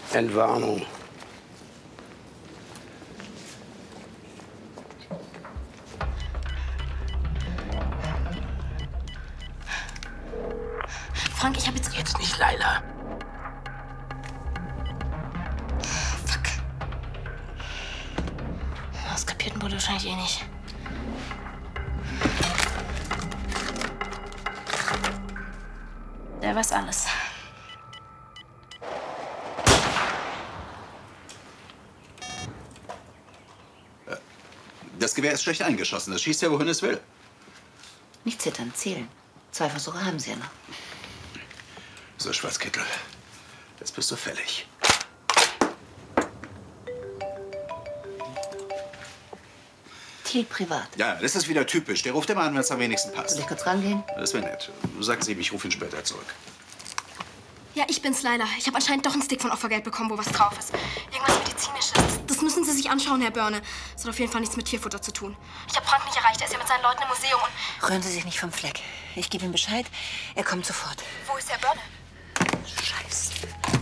Entwarnung. Frank, ich habe jetzt... Jetzt nicht, Leila. Fuck. Das kapierten wurde wahrscheinlich eh nicht. Der weiß alles. Das Gewehr ist schlecht eingeschossen. Das schießt ja, wohin es will. Nicht zittern, zählen. 2 Versuche haben Sie ja noch. So, Schwarzkittel. Jetzt bist du fällig. Thiel privat. Ja, das ist wieder typisch. Der ruft immer an, wenn es am wenigsten passt. Soll ich kurz rangehen? Das wäre nett. Sagen Sie ihm, ich rufe ihn später zurück. Ja, ich bin's, Leila. Ich habe anscheinend doch einen Stick von Opfergeld bekommen, wo was drauf ist. Irgendwas Medizinisches. Das müssen Sie sich anschauen, Herr Börne. Das hat auf jeden Fall nichts mit Tierfutter zu tun. Ich habe Frank nicht erreicht. Er ist ja mit seinen Leuten im Museum und... Rühren Sie sich nicht vom Fleck. Ich gebe ihm Bescheid. Er kommt sofort. Wo ist Herr Börne? Scheiße.